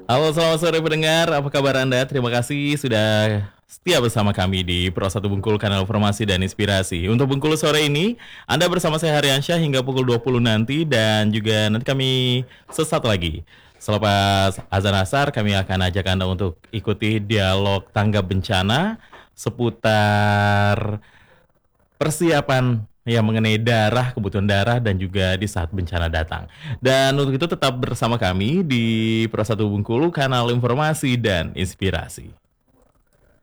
Halo, selamat sore pendengar. Apa kabar Anda? Terima kasih sudah setia bersama kami di Pro 1 Bengkulu, kanal informasi dan inspirasi. Untuk Bengkulu sore ini, Anda bersama saya Haryansyah hingga pukul 20 nanti dan juga nanti kami sesat lagi. Selepas azan asar, kami akan ajak Anda untuk ikuti dialog tanggap bencana seputar persiapan yang mengenai darah, kebutuhan darah dan juga di saat bencana datang. Dan untuk itu tetap bersama kami di Pro 1 Bengkulu, kanal informasi dan inspirasi.